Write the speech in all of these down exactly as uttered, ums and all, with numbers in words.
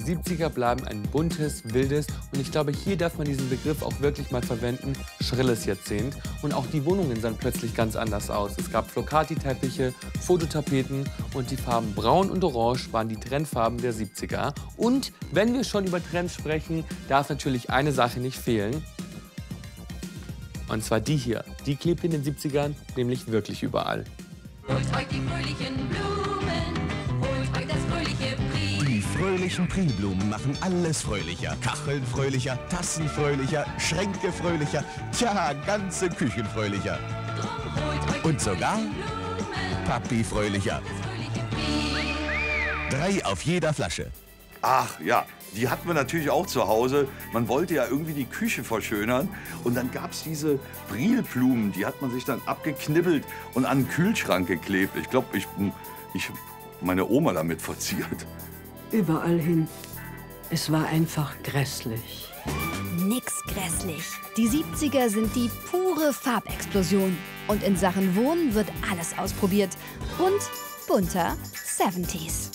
siebziger bleiben ein buntes, wildes und ich glaube, hier darf man diesen Begriff auch wirklich mal verwenden, schrilles Jahrzehnt. Und auch die Wohnungen sahen plötzlich ganz anders aus. Es gab Flocati-Teppiche, Fototapeten und die Farben Braun und Orange waren die Trendfarben der siebziger. Und wenn wir schon über Trends sprechen, darf natürlich eine Sache nicht fehlen. Und zwar die hier. Die klebt in den siebzigern nämlich wirklich überall. Holt euch die fröhlichen Blumen, holt euch das fröhliche Prix. Die fröhlichen Prix-Blumen machen alles fröhlicher. Kacheln fröhlicher, Tassen fröhlicher, Schränke fröhlicher, tja, ganze Küchen fröhlicher. Drum holt euch Und die sogar fröhlichen Blumen, Papi fröhlicher. das fröhliche Prix. Drei auf jeder Flasche. Ach ja, die hatten wir natürlich auch zu Hause. Man wollte ja irgendwie die Küche verschönern. Und dann gab es diese Brilblumen, die hat man sich dann abgeknibbelt und an den Kühlschrank geklebt. Ich glaube, ich, ich meine Oma damit verziert. Überall hin. Es war einfach grässlich. Nix grässlich. Die siebziger sind die pure Farbexplosion. Und in Sachen Wohnen wird alles ausprobiert. Bunt, bunter siebziger.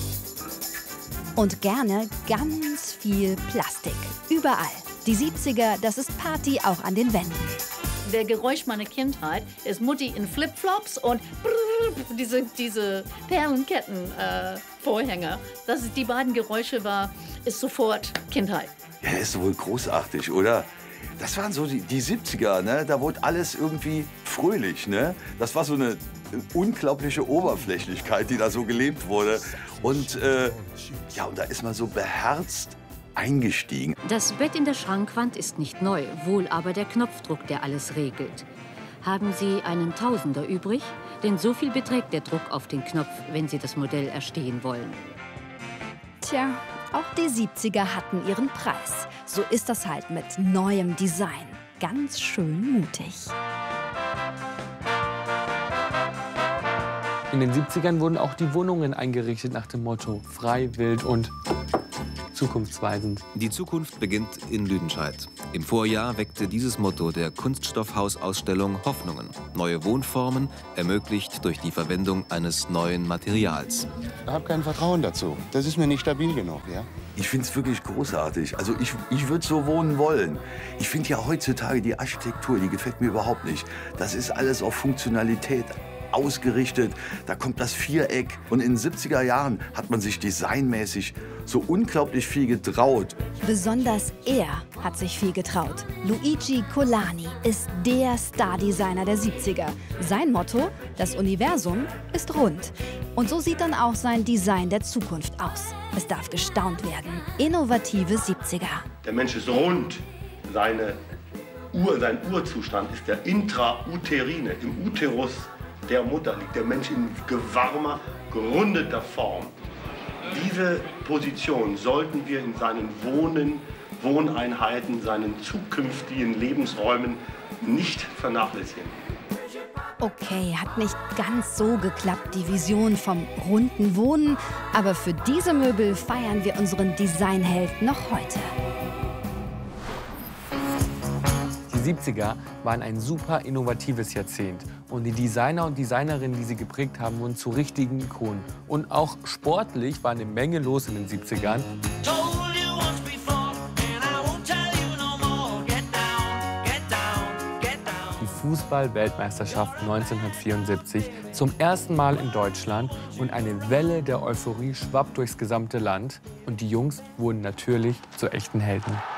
Und gerne ganz viel Plastik. Überall. Die siebziger, das ist Party auch an den Wänden. Der Geräusch meiner Kindheit ist Mutti in Flipflops und brrr, diese, diese Perlenketten-Vorhänge. Äh, Dass es die beiden Geräusche war, ist sofort Kindheit. Ja, ist wohl großartig, oder? Das waren so die, die siebziger, ne? Da wurde alles irgendwie fröhlich, ne? Das war so eine unglaubliche Oberflächlichkeit, die da so gelebt wurde. Und, äh, ja, und da ist man so beherzt eingestiegen. Das Bett in der Schrankwand ist nicht neu, wohl aber der Knopfdruck, der alles regelt. Haben Sie einen Tausender übrig? Denn so viel beträgt der Druck auf den Knopf, wenn Sie das Modell erstehen wollen. Tja, auch die siebziger hatten ihren Preis. So ist das halt mit neuem Design. Ganz schön mutig. In den siebzigern wurden auch die Wohnungen eingerichtet nach dem Motto frei, wild und zukunftsweisend. Die Zukunft beginnt in Lüdenscheid. Im Vorjahr weckte dieses Motto der Kunststoffhausausstellung Hoffnungen. Neue Wohnformen, ermöglicht durch die Verwendung eines neuen Materials. Ich habe kein Vertrauen dazu. Das ist mir nicht stabil genug, ja? Ich finde es wirklich großartig. Also ich, ich würde so wohnen wollen. Ich finde ja heutzutage die Architektur, die gefällt mir überhaupt nicht. Das ist alles auf Funktionalität ausgerichtet. Da kommt das Viereck. Und in den siebziger Jahren hat man sich designmäßig so unglaublich viel getraut. Besonders er hat sich viel getraut. Luigi Colani ist der Stardesigner der siebziger. Sein Motto: Das Universum ist rund. Und so sieht dann auch sein Design der Zukunft aus. Es darf gestaunt werden. Innovative siebziger. Der Mensch ist rund. Seine Ur, sein Urzustand ist der Intrauterine, im Uterus der Mutter liegt der Mensch in gewarmer, gerundeter Form. Diese Position sollten wir in seinen Wohnen, Wohneinheiten, seinen zukünftigen Lebensräumen nicht vernachlässigen. Okay, hat nicht ganz so geklappt, die Vision vom runden Wohnen. Aber für diese Möbel feiern wir unseren Designheld noch heute. Die siebziger waren ein super innovatives Jahrzehnt. Und die Designer und Designerinnen, die sie geprägt haben, wurden zu richtigen Ikonen. Und auch sportlich war eine Menge los in den siebzigern. Die Fußball-Weltmeisterschaft neunzehnhundertvierundsiebzig zum ersten Mal in Deutschland und eine Welle der Euphorie schwappt durchs gesamte Land. Und die Jungs wurden natürlich zu echten Helden.